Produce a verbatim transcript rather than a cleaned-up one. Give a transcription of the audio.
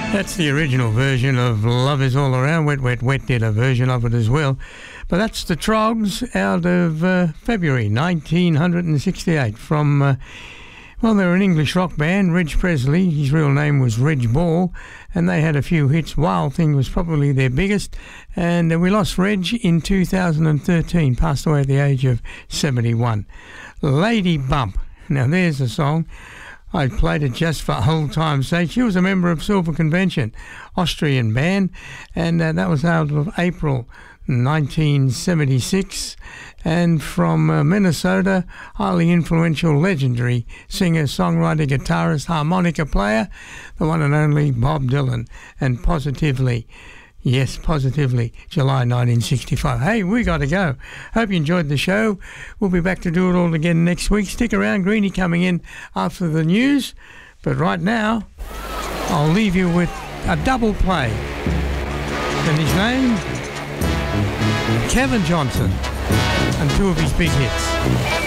That's the original version of Love Is All Around. Wet, Wet, Wet did a version of it as well. But that's the Troggs out of uh, February nineteen sixty-eight from, uh, well, they're an English rock band. Reg Presley, his real name was Reg Ball, and they had a few hits. Wild Thing was probably their biggest, and uh, we lost Reg in two thousand thirteen, passed away at the age of seventy-one. Lady Bump, now there's a song. I played it just for old time's sake. She was a member of Silver Convention, Austrian band, and uh, that was out of April nineteen seventy-six. And from uh, Minnesota, highly influential, legendary singer, songwriter, guitarist, harmonica player, the one and only Bob Dylan, and Positively. Yes, Positively, July nineteen sixty-five. Hey, we got to go. Hope you enjoyed the show. We'll be back to do it all again next week. Stick around, Greenie coming in after the news. But right now, I'll leave you with a double play. And his name, Kevin Johnson, and two of his big hits.